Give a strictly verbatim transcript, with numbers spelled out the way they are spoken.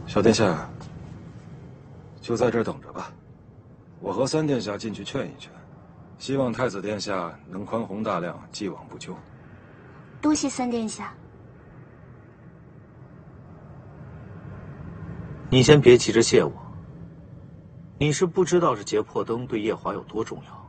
小殿下，就在这儿等着吧，我和三殿下进去劝一劝，希望太子殿下能宽宏大量，既往不咎。 多谢三殿下。 你先别急着谢我，你是不知道这劫破灯对夜华有多重要。